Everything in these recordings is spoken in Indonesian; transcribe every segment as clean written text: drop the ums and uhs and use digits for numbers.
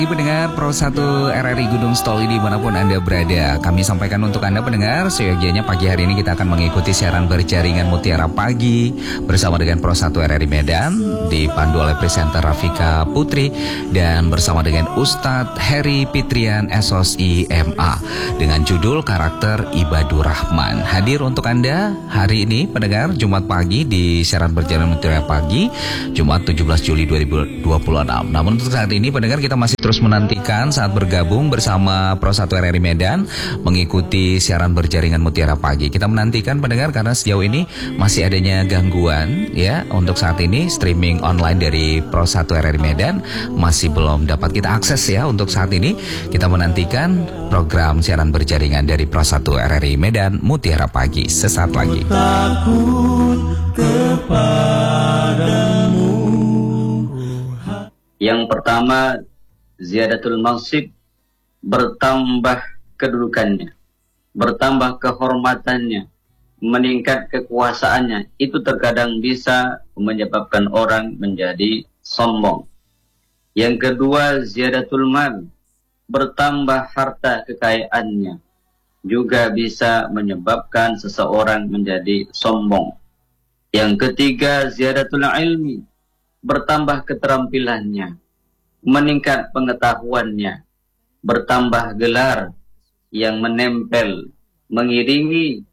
Pendengar Pro 1 RRI Gunung Stoli dimanapun Anda berada, kami sampaikan untuk Anda pendengar, seyogianya pagi hari ini kita akan mengikuti siaran berjaringan Mutiara Pagi bersama dengan Pro 1 RRI Medan, dipandu oleh presenter Rafika Putri dan bersama dengan Ustadz Heri Fitrian SOSI MA dengan judul Karakter Ibadur Rahman. Hadir untuk Anda hari ini pendengar Jumat pagi di siaran berjaringan Mutiara Pagi Jumat 17 Juli 2026. Namun untuk saat ini pendengar kita masih terus menantikan saat bergabung bersama Pro 1 RRI Medan mengikuti siaran berjaringan Mutiara Pagi. Kita menantikan pendengar karena sejauh ini masih adanya gangguan ya. Untuk saat ini streaming online dari Pro 1 RRI Medan masih belum dapat kita akses ya. Untuk saat ini kita menantikan program siaran berjaringan dari Pro 1 RRI Medan Mutiara Pagi sesaat lagi. Yang pertama, ziyadatul mansib, bertambah kedudukannya, bertambah kehormatannya, meningkat kekuasaannya. Itu terkadang bisa menyebabkan orang menjadi sombong. Yang kedua, ziyadatul mal, bertambah harta kekayaannya, juga bisa menyebabkan seseorang menjadi sombong. Yang ketiga, ziyadatul ilmi, bertambah keterampilannya, meningkat pengetahuannya, bertambah gelar yang menempel, mengiringi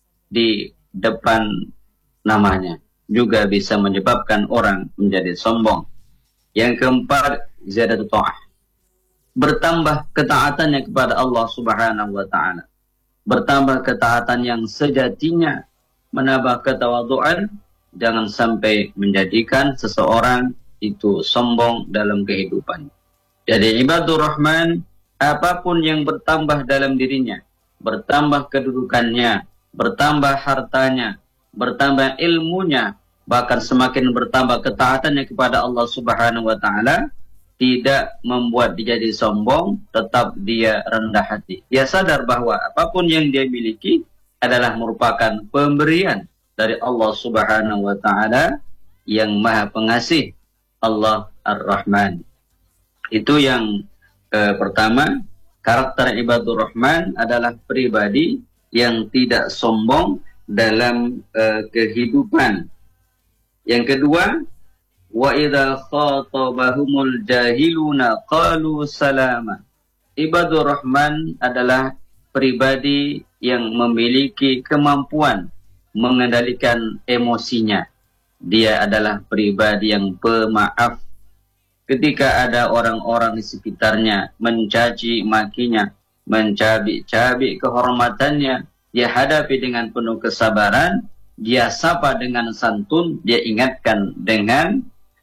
di depan namanya, juga bisa menyebabkan orang menjadi sombong. Yang keempat, ziyadatul ta'ah, bertambah ketaatannya kepada Allah Subhanahu wa Ta'ala, bertambah ketaatan yang sejatinya, menambah ketawaduan. Jangan sampai menjadikan seseorang itu sombong dalam kehidupan. Jadi ibadur rahman, apapun yang bertambah dalam dirinya, bertambah kedudukannya, bertambah hartanya, bertambah ilmunya, bahkan semakin bertambah ketaatannya kepada Allah Subhanahu wa Ta'ala, tidak membuat dia jadi sombong, tetap dia rendah hati. Dia sadar bahwa apapun yang dia miliki adalah merupakan pemberian dari Allah Subhanahu wa Ta'ala yang Maha Pengasih, Allah Ar-Rahman. Itu yang pertama. Karakter ibadur rahman adalah pribadi yang tidak sombong dalam kehidupan. Yang kedua, wa idza khatabahumul jahiluna qalu salama. Ibadur rahman adalah pribadi yang memiliki kemampuan mengendalikan emosinya. Dia adalah pribadi yang pemaaf. Ketika ada orang-orang di sekitarnya mencaci makinya, mencabik-cabik kehormatannya, dia hadapi dengan penuh kesabaran, dia sapa dengan santun, dia ingatkan dengan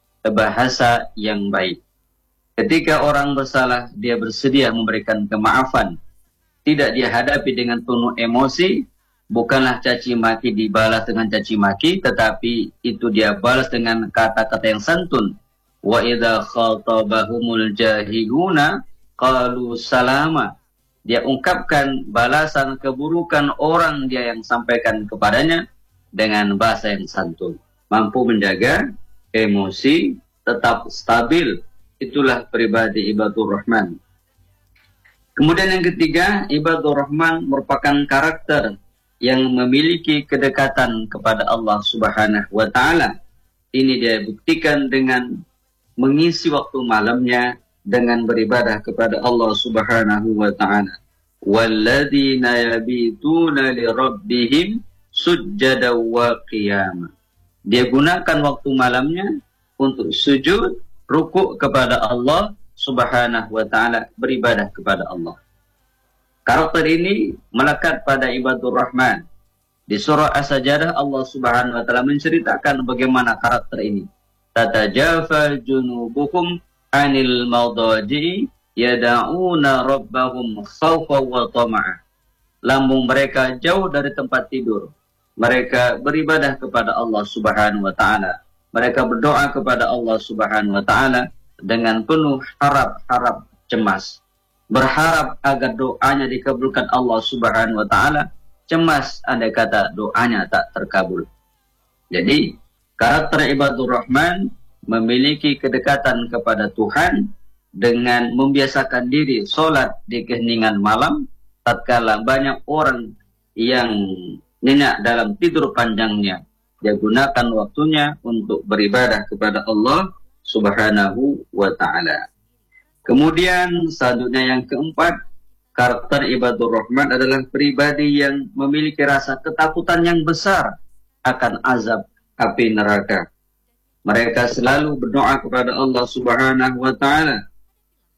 bahasa yang baik. Ketika orang bersalah, dia bersedia memberikan kemaafan. Tidak dia hadapi dengan penuh emosi. Bukanlah caci maki dibalas dengan caci maki, tetapi itu dia balas dengan kata-kata yang santun. Wa idza khatabahumul jahiluna qalu salama. Dia ungkapkan balasan keburukan orang dia yang sampaikan kepadanya dengan bahasa yang santun. Mampu menjaga emosi, tetap stabil. Itulah pribadi ibadur rahman. Kemudian yang ketiga, ibadur rahman merupakan karakter yang memiliki kedekatan kepada Allah Subhanahu wa Ta'ala. Ini dia buktikan dengan mengisi waktu malamnya dengan beribadah kepada Allah Subhanahu wa Ta'ala. Walladzina yabituna li rabbihim sujjada wa qiyama. Dia gunakan waktu malamnya untuk sujud, rukuk kepada Allah Subhanahu wa Ta'ala, beribadah kepada Allah. Karakter ini melekat pada ibadur rahman. Di surah As-Sajdah Allah Subhanahu wa Ta'ala menceritakan bagaimana karakter ini. Tatajafa junubuhum anil mawdaji'i yada'una rabbahum khawfa wa tama'a. Lambung mereka jauh dari tempat tidur. Mereka beribadah kepada Allah Subhanahu wa Ta'ala. Mereka berdoa kepada Allah Subhanahu wa Ta'ala dengan penuh harap-harap cemas. Berharap agar doanya dikabulkan Allah Subhanahu wa Ta'ala, cemas andai kata doanya tak terkabul. Jadi karakter ibadur rahman memiliki kedekatan kepada Tuhan dengan membiasakan diri sholat di keheningan malam, tatkala banyak orang yang nyenyak dalam tidur panjangnya, dia gunakan waktunya untuk beribadah kepada Allah Subhanahu wa ta'ala. Kemudian selanjutnya yang keempat, karakter ibadur rahman adalah pribadi yang memiliki rasa ketakutan yang besar akan azab api neraka. Mereka selalu berdoa kepada Allah Subhanahu wa ta'ala